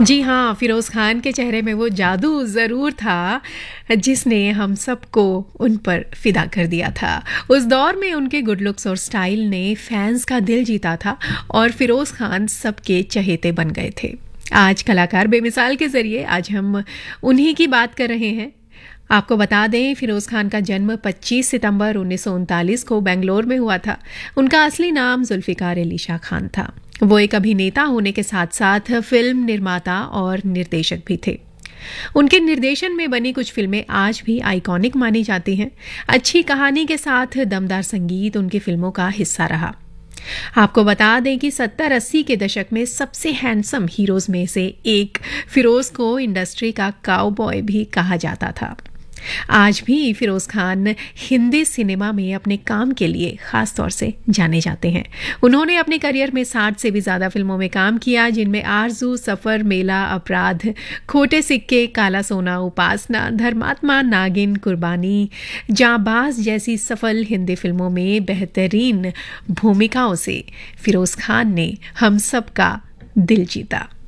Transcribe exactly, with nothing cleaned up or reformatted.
जी हाँ, फ़िरोज़ खान के चेहरे में वो जादू ज़रूर था, जिसने हम सबको उन पर फ़िदा कर दिया था। उस दौर में उनके गुड लुक्स और स्टाइल ने फैन्स का दिल जीता था और फ़िरोज़ खान सबके चहेते बन गए थे। आज कलाकार बेमिसाल के ज़रिए आज हम उन्हीं की बात कर रहे हैं। आपको बता दें, फ़िरोज़ खान का जन्म पच्चीस सितंबर उन्नीस सौ उनतालीस को बेंगलोर में हुआ था। उनका असली नाम ज़ुल्फ़िकार अली शाह खान था। वो एक अभिनेता होने के साथ साथ फिल्म निर्माता और निर्देशक भी थे। उनके निर्देशन में बनी कुछ फिल्में आज भी आइकॉनिक मानी जाती हैं। अच्छी कहानी के साथ दमदार संगीत उनकी फिल्मों का हिस्सा रहा। आपको बता दें कि सत्तर अस्सी के दशक में सबसे हैंडसम हीरोज में से एक फ़िरोज़ को इंडस्ट्री का काउबॉय भी कहा जाता था। आज भी फ़िरोज़ खान हिंदी सिनेमा में अपने काम के लिए ख़ास तौर से जाने जाते हैं। उन्होंने अपने करियर में साठ से भी ज़्यादा फिल्मों में काम किया, जिनमें आरज़ू, सफ़र, मेला, अपराध, खोटे सिक्के, काला सोना, उपासना, धर्मात्मा, नागिन, कुर्बानी, जांबाज जैसी सफल हिंदी फिल्मों में बेहतरीन भूमिकाओं से फ़िरोज़ खान ने हम सब का दिल जीता।